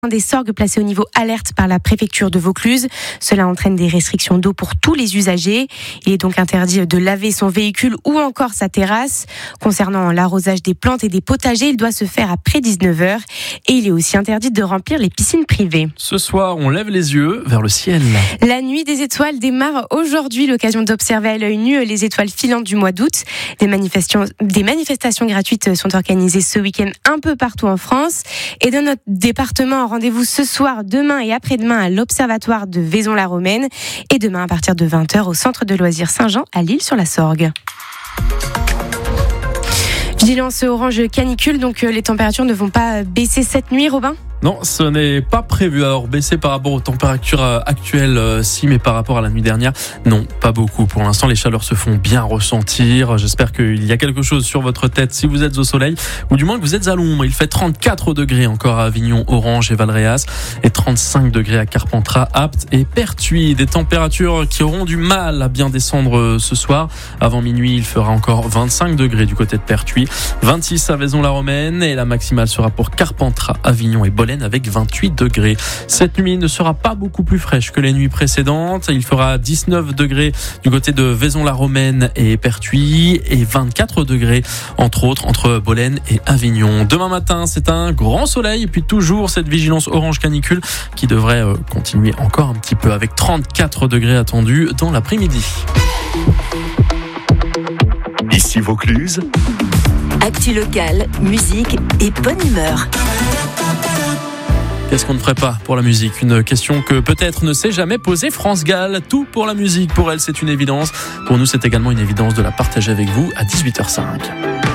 Des sorgues placés au niveau alerte par la préfecture de Vaucluse. Cela entraîne des restrictions d'eau pour tous les usagers. Il est donc interdit de laver son véhicule ou encore sa terrasse. Concernant l'arrosage des plantes et des potagers, il doit se faire après 19h. Et il est aussi interdit de remplir les piscines privées. Ce soir, on lève les yeux vers le ciel. La nuit des étoiles démarre aujourd'hui. L'occasion d'observer à l'œil nu les étoiles filantes du mois d'août. Des manifestations gratuites sont organisées ce week-end un peu partout en France. Et dans notre département, rendez-vous ce soir, demain et après-demain à l'Observatoire de Vaison-la-Romaine et demain à partir de 20h au Centre de loisirs Saint-Jean à L'Isle-sur-la-Sorgue. Vigilance orange canicule, donc les températures ne vont pas baisser cette nuit, Robin ? Non, ce n'est pas prévu. Alors, baisser par rapport aux températures actuelles, si, mais par rapport à la nuit dernière, non, pas beaucoup. Pour l'instant, les chaleurs se font bien ressentir. J'espère qu'il y a quelque chose sur votre tête si vous êtes au soleil, ou du moins que vous êtes à l'ombre. Il fait 34 degrés encore à Avignon, Orange et Valréas, et 35 degrés à Carpentras, Apt et Pertuis. Des températures qui auront du mal à bien descendre ce soir. Avant minuit, il fera encore 25 degrés du côté de Pertuis, 26 à Vaison-la-Romaine, et la maximale sera pour Carpentras, Avignon et Bolène avec 28 degrés. Cette nuit ne sera pas beaucoup plus fraîche que les nuits précédentes. Il fera 19 degrés du côté de Vaison-la-Romaine et Pertuis et 24 degrés entre autres entre Bolène et Avignon. Demain matin, c'est un grand soleil et puis toujours cette vigilance orange canicule qui devrait continuer encore un petit peu avec 34 degrés attendus dans l'après-midi. Ici Vaucluse. Actu locale, musique et bonne humeur. Qu'est-ce qu'on ne ferait pas pour la musique ? Une question que peut-être ne s'est jamais posée France Gall. Tout pour la musique, pour elle c'est une évidence. Pour nous c'est également une évidence de la partager avec vous à 18h05.